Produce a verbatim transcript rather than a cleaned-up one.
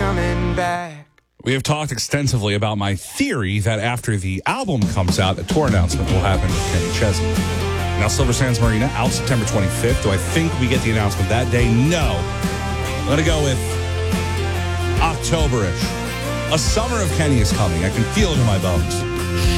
coming back. We have talked extensively about my theory that after the album comes out, a tour announcement will happen with Kenny Chesney. Now, Silver Sands Marina, out September twenty-fifth. Do I think we get the announcement that day? No. I'm going to go with October-ish. A summer of Kenny is coming. I can feel it in my bones.